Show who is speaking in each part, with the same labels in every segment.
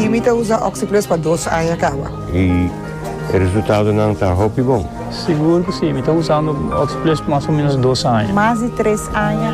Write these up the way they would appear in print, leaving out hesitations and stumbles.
Speaker 1: Sim, eu uso Oxyplus para 2 anos acaba.
Speaker 2: E o resultado não está bom?
Speaker 3: Seguro que sim, eu estou usando Oxyplus por mais ou menos 2 anos.
Speaker 4: Mais de 3 anos.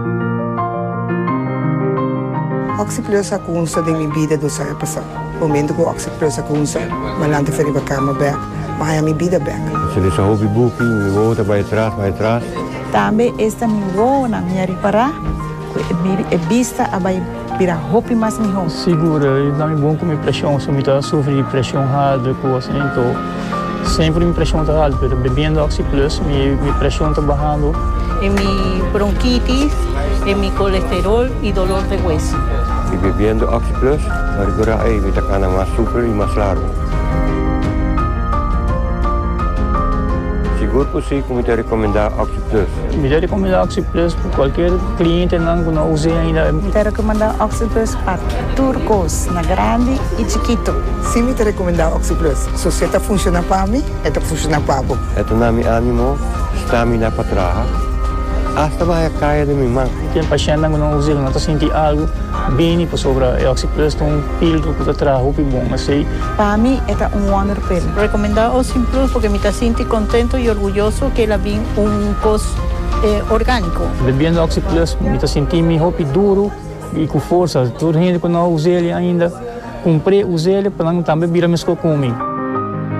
Speaker 1: Oxyplus a kunsa de minha vida 2 anos passado. No momento que o Oxyplus a kunsa, malante feri para cama back, mas a minha vida back.
Speaker 2: Se ele só ouve buque, me volta para trás.
Speaker 4: Também esta me vou na minha reparar, é vista a vai virar roupa mais melhor.
Speaker 3: Segura, não é bom com minha pressão, se eu estou sofrendo pressão alta, assim, então sempre minha pressão está alta, mas bebendo Oxyplus, minha pressão está baixando.
Speaker 5: É minha bronquite, é meu colesterol e dolor de hueso.
Speaker 2: E bebendo Oxyplus, agora me está ficando mais super e mais largo. Seguro que sim, como te recomendar Oxyplus?
Speaker 3: Me recomendar Oxyplus para qualquer cliente que não use ainda.
Speaker 4: Me recomendar Oxyplus para turcos, na grande e chiquito.
Speaker 1: Sim, me recomendar Oxyplus. Se você está funcionando para mim, está funcionando para você.
Speaker 2: Ito na mi ânimo, stamina para trás. Hasta vai cair de minha mão.
Speaker 3: Tem paciente que não usa, não está sentindo algo bem sobre o Oxyplus, tem pílula que está atrás, roupa bom, assim.
Speaker 4: Para mim, é wonder pill.
Speaker 5: Recomendar Oxyplus porque me sinto contento e orgulhoso que ela vem costo orgânico.
Speaker 3: Bebendo Oxyplus, me sinto minha roupa duro e com força. Toda gente que não usa ele ainda, comprei, usei ele para não também virar mesmo comigo.